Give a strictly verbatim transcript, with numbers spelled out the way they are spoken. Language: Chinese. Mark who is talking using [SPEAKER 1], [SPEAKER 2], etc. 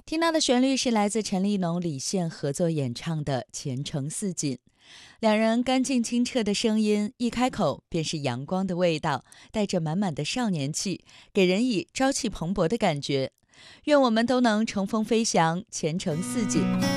[SPEAKER 1] 听到的旋律是来自陈立农、李现合作演唱的《前程似锦》。两人干净清澈的声音，一开口便是阳光的味道，带着满满的少年气，给人以朝气蓬勃的感觉。愿我们都能乘风飞翔，前程似锦。